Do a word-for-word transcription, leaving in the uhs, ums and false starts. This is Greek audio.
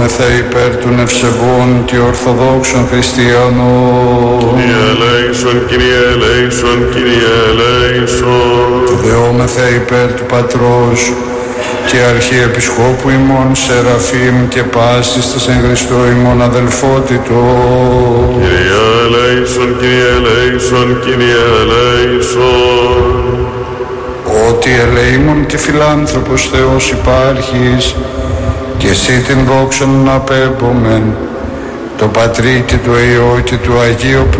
δεόμεθα υπέρ των ευσεβών και ορθοδόξων χριστιανών. Κύριε ελέησον, Κύριε ελέησον, Κύριε ελέησον. Δεόμεθα υπέρ του Πατρός και Αρχιεπισκόπου ημών Σεραφείμ και πάσης της εν Χριστώ ημών αδελφότητο. Κύριε ελέησον, Κύριε ελέησον, Κύριε ελέησον. Ότι ελεήμων και φιλάνθρωπος Θεός υπάρχεις και εσύ την δόξα να απέμπομεν το Πατρί και το Υιό και του Αγίου